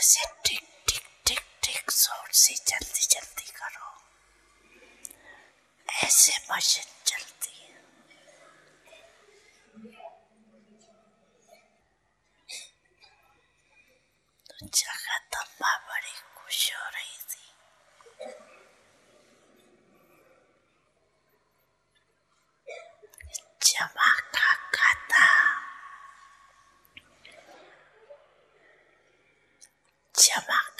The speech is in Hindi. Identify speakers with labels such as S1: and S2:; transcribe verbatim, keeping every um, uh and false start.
S1: ऐसे टिक टिक टिक टिक जोर से जल्दी जल्दी करो, ऐसे मशीन चलती है। तो जगदम्बा बड़ी खुश हो रही थी। जमा का खाता जमा